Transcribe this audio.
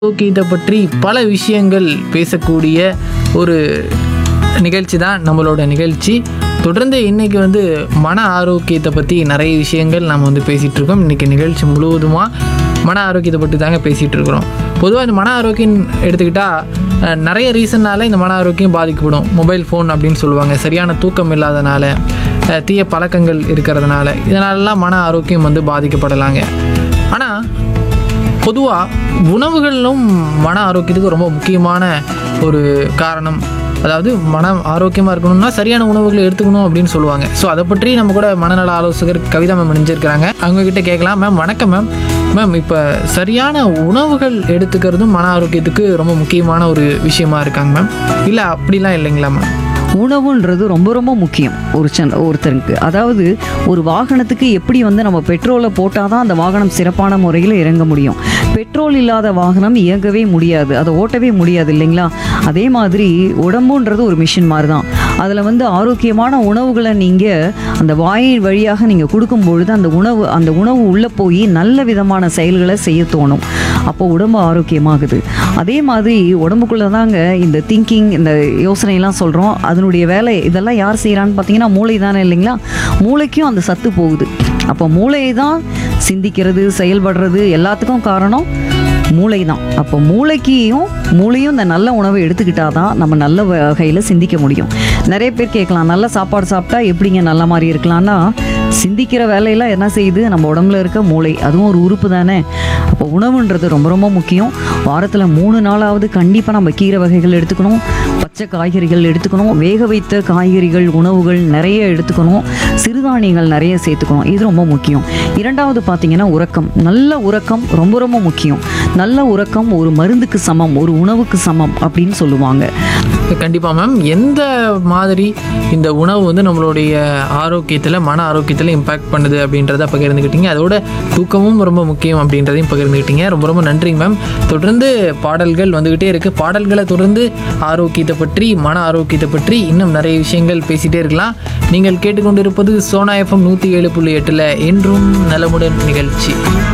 ஆரோக்கியத்தை பற்றி பல விஷயங்கள் பேசக்கூடிய ஒரு நிகழ்ச்சி தான் நம்மளோட நிகழ்ச்சி. தொடர்ந்து இன்றைக்கி மன ஆரோக்கியத்தை பற்றி நிறைய விஷயங்கள் நம்ம பேசிகிட்டு இருக்கோம். இன்றைக்கி நிகழ்ச்சி முழுவதுமாக மன ஆரோக்கியத்தை பற்றி தாங்க பேசிகிட்டு இருக்கிறோம். பொதுவாக இந்த மன ஆரோக்கியம் எடுத்துக்கிட்டால் நிறைய ரீசன்னால் இந்த மன ஆரோக்கியம் பாதிக்கப்படும். மொபைல் ஃபோன் அப்படின்னு சொல்லுவாங்க, சரியான தூக்கம் இல்லாதனால, தீய பழக்கங்கள் இருக்கிறதுனால, இதனாலலாம் மன ஆரோக்கியம் பாதிக்கப்படலாங்க. ஆனால் பொதுவாக உணவுகளிலும் மன ஆரோக்கியத்துக்கு ரொம்ப முக்கியமான ஒரு காரணம். அதாவது மனம் ஆரோக்கியமாக இருக்கணும்னா சரியான உணவுகளை எடுத்துக்கணும் அப்படின்னு சொல்லுவாங்க. ஸோ அதை பற்றி நம்ம கூட மனநல ஆலோசகர் கவிதா மேம் நினைஞ்சிருக்கிறாங்க. அவங்கக்கிட்ட கேட்கலாம். மேம் வணக்கம். மேம் இப்போ சரியான உணவுகள் எடுத்துக்கிறதும் மன ஆரோக்கியத்துக்கு ரொம்ப முக்கியமான ஒரு விஷயமா இருக்காங்க மேம், இல்லை அப்படிலாம் இல்லைங்களா மேம்? உணவுன்றது ரொம்ப ரொம்ப முக்கியம் ஒருத்தருக்கு. அதாவது ஒரு வாகனத்துக்கு எப்படி நம்ம பெட்ரோலை போட்டால் தான் அந்த வாகனம் சிறப்பான முறையில் இறங்க முடியும். பெட்ரோல் இல்லாத வாகனம் இயங்கவே முடியாது, அதை ஓட்டவே முடியாது இல்லைங்களா? அதே மாதிரி உடம்புன்றது ஒரு மிஷின் மாதிரி தான். அதில் ஆரோக்கியமான உணவுகளை நீங்கள் அந்த வாய் வழியாக நீங்கள் கொடுக்கும்பொழுது அந்த உணவு உள்ளே போய் நல்ல விதமான செயல்களை செய்ய தோணும். அப்போ உடம்பு ஆரோக்கியமாகுது. அதே மாதிரி உடம்புக்குள்ளே தாங்க இந்த திங்கிங், இந்த யோசனையெல்லாம் சொல்கிறோம். அதனுடைய வேலை இதெல்லாம் யார் செய்கிறான்னு பார்த்தீங்கன்னா மூளை தானே இல்லைங்களா? மூளைக்கும் அந்த சத்து போகுது. அப்போ மூளையை தான் சிந்திக்கிறது, செயல்படுறது எல்லாத்துக்கும் காரணம் மூளை தான். அப்போ மூளையும் இந்த நல்ல உணவை எடுத்துக்கிட்டால் தான் நம்ம நல்ல வகையில் சிந்திக்க முடியும். நிறைய பேர் கேட்கலாம், நல்ல சாப்பாடு சாப்பிட்டா எப்படிங்க நல்ல மாதிரி இருக்கலாம்னா, சிந்திக்கிற வேலையெல்லாம் என்ன செய்யுது? நம்ம உடம்புல இருக்க மூளை, அதுவும் ஒரு உறுப்பு தானே. அப்போ உணவுன்றது ரொம்ப ரொம்ப முக்கியம். வாரத்தில் 3 நாளாவது கண்டிப்பாக நம்ம கீரை வகைகள் எடுத்துக்கணும், பச்சை காய்கறிகள் எடுத்துக்கணும், வேக வைத்த காய்கறிகள் உணவுகள் நிறைய எடுத்துக்கணும், சிறுதானியங்கள் நிறைய சேர்த்துக்கணும். இது ரொம்ப முக்கியம். இரண்டாவது பார்த்தீங்கன்னா உறக்கம். நல்ல உறக்கம் ரொம்ப ரொம்ப முக்கியம். நல்ல உறக்கம் ஒரு மருந்துக்கு சமம், ஒரு உணவுக்கு சமம் அப்படின்னு சொல்லுவாங்க. கண்டிப்பாக மேம். எந்த மாதிரி இந்த உணவு நம்மளுடைய ஆரோக்கியத்தில், மன ஆரோக்கியத்தில் இம்பேக்ட் பண்ணுது அப்படின்றத பகிர்ந்துக்கிட்டீங்க. அதோட தூக்கமும் ரொம்ப முக்கியம் அப்படின்றதையும் பகிர்ந்துக்கிட்டீங்க. ரொம்ப ரொம்ப நன்றிங்க மேம். தொடர்ந்து பாடல்கள் வந்துக்கிட்டே இருக்குது. பாடல்களை தொடர்ந்து ஆரோக்கியத்தை பற்றி, மன ஆரோக்கியத்தை பற்றி இன்னும் நிறைய விஷயங்கள் பேசிகிட்டே இருக்கலாம். நீங்கள் கேட்டுக்கொண்டிருப்பது சோனா FM 107.8 என்றும் நலமுடன் நிகழ்ச்சி.